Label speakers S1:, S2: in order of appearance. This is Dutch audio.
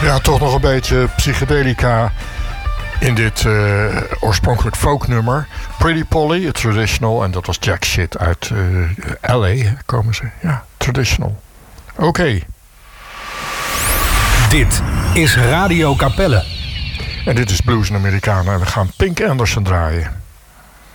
S1: Ja, toch nog een beetje psychedelica in dit oorspronkelijk folknummer. Pretty Polly, het traditional. En dat was Jack Shit uit LA komen ze. Ja, traditional. Oké.
S2: Dit is Radio Capelle.
S1: En dit is Blues en Americana. En we gaan Pink Anderson draaien.